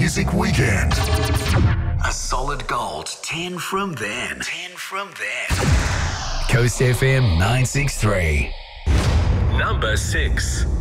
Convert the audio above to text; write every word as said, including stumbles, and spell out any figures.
Music Weekend. A solid gold ten from then. ten from then. Coast F M nine six three. Number six.